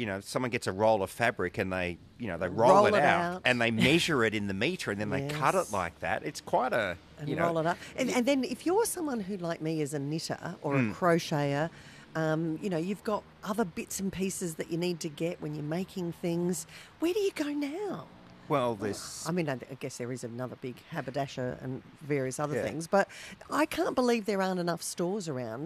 someone gets a roll of fabric and they roll it out and they measure it in the metre and then they cut it like that. It's quite a, and roll it up. And then if you're someone who, like me, is a knitter or a crocheter, you've got other bits and pieces that you need to get when you're making things. Where do you go now? Well, there's... I mean, I guess there is another big haberdasher and various other things, but I can't believe there aren't enough stores around